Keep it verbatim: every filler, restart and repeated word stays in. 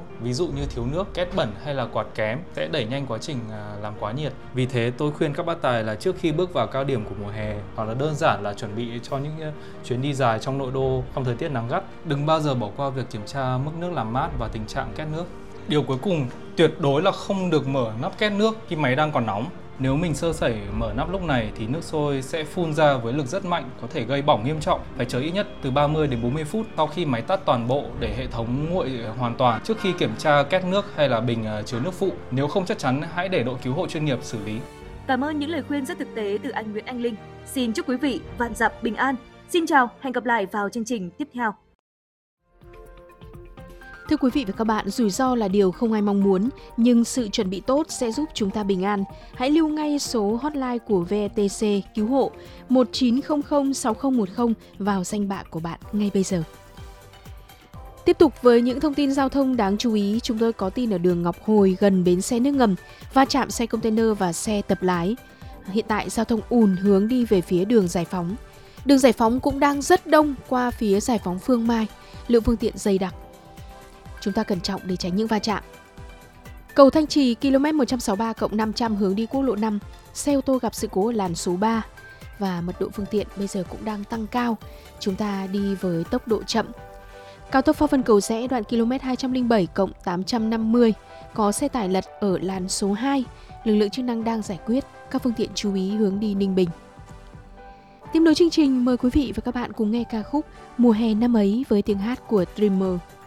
báo, ví dụ như thiếu nước, két bẩn hay là quạt kém sẽ đẩy nhanh quá trình làm quá nhiệt. Vì thế tôi khuyên các bác tài là trước khi bước vào cao điểm của mùa hè, hoặc là đơn giản là chuẩn bị cho những chuyến đi dài trong nội đô trong thời tiết nắng gắt, đừng bao giờ bỏ qua việc kiểm tra mức nước làm mát và tình trạng két nước. Điều cuối cùng, tuyệt đối là không được mở nắp két nước khi máy đang còn nóng. Nếu mình sơ sẩy mở nắp lúc này thì nước sôi sẽ phun ra với lực rất mạnh, có thể gây bỏng nghiêm trọng. Phải chờ ít nhất từ ba mươi đến bốn mươi phút sau khi máy tắt toàn bộ để hệ thống nguội hoàn toàn trước khi kiểm tra két nước hay là bình chứa nước phụ. Nếu không chắc chắn, hãy để đội cứu hộ chuyên nghiệp xử lý. Cảm ơn những lời khuyên rất thực tế từ anh Nguyễn Anh Linh. Xin chúc quý vị vạn dặm bình an. Xin chào, hẹn gặp lại vào chương trình tiếp theo. Thưa quý vị và các bạn, rủi ro là điều không ai mong muốn, nhưng sự chuẩn bị tốt sẽ giúp chúng ta bình an. Hãy lưu ngay số hotline của vê e tê xê cứu hộ một chín không không sáu không một không vào danh bạ của bạn ngay bây giờ. Tiếp tục với những thông tin giao thông đáng chú ý, chúng tôi có tin ở đường Ngọc Hồi gần bến xe nước ngầm, va chạm xe container và xe tập lái. Hiện tại giao thông ùn hướng đi về phía đường Giải Phóng. Đường Giải Phóng cũng đang rất đông qua phía Giải Phóng Phương Mai, lượng phương tiện dày đặc. Chúng ta cẩn trọng để tránh những va chạm. Cầu Thanh Trì km một trăm sáu mươi ba cộng năm trăm hướng đi quốc lộ năm, xe ô tô gặp sự cố ở làn số ba và mật độ phương tiện bây giờ cũng đang tăng cao. Chúng ta đi với tốc độ chậm. Cao tốc Pháp Vân Cầu Giẽ đoạn km hai trăm lẻ bảy cộng tám trăm năm mươi có xe tải lật ở làn số hai, lực lượng chức năng đang giải quyết, các phương tiện chú ý hướng đi Ninh Bình. Tiếp nối chương trình, mời quý vị và các bạn cùng nghe ca khúc Mùa hè năm ấy với tiếng hát của Dreamer.